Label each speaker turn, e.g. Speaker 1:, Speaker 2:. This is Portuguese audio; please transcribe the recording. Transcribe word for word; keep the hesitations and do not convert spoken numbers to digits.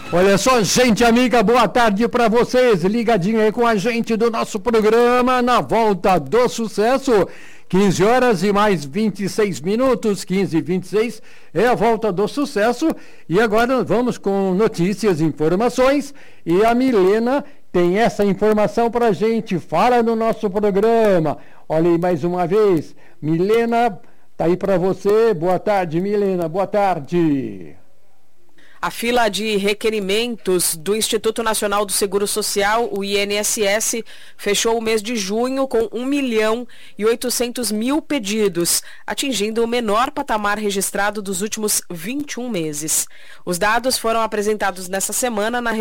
Speaker 1: Olha só, gente amiga, boa tarde para vocês, ligadinho aí com a gente do nosso programa Na Volta do Sucesso, quinze horas e mais vinte e seis minutos, quinze e vinte e seis é a Volta do Sucesso, e agora vamos com notícias, informações, e a Milena tem essa informação para a gente, fala no nosso programa. Olha aí mais uma vez, Milena, tá aí para você, boa tarde Milena, boa tarde.
Speaker 2: A fila de requerimentos do Instituto Nacional do Seguro Social, o I N S S, fechou o mês de junho com um milhão e oitocentos mil pedidos, atingindo o menor patamar registrado dos últimos vinte e um meses. Os dados foram apresentados nessa semana na